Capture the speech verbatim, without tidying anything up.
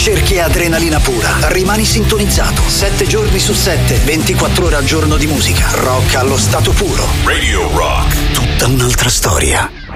cerchi adrenalina pura, rimani sintonizzato. Sette giorni su sette, ventiquattro ore al giorno di musica. Rock allo stato puro. Radio Rock. Tutta un'altra storia.